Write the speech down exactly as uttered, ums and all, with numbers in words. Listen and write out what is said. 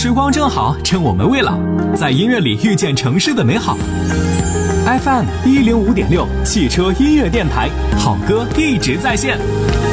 时光正好，趁我们未老，在音乐里遇见城市的美好。F M 一零五点六汽车音乐电台，好歌一直在线。